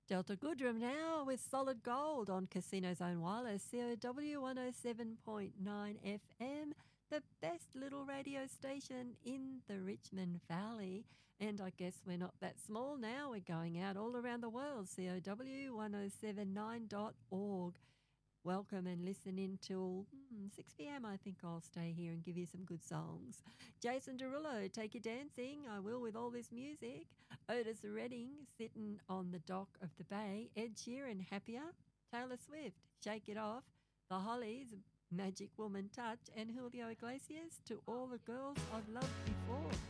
Delta Goodrum now with Solid Gold on Casino Zone Wireless, COW 107.9 FM, the best little radio station in the Richmond Valley. And I guess we're not that small now. We're going out all around the world, COW1079.org. Welcome and listen in till 6 p.m. I think I'll stay here and give you some good songs. Jason Derulo, Take You Dancing, I Will With All This Music. Otis Redding, Sitting on the Dock of the Bay. Ed Sheeran, Happier. Taylor Swift, Shake It Off. The Hollies, Magic Woman Touch. And Julio Iglesias, To All the Girls I've Loved Before.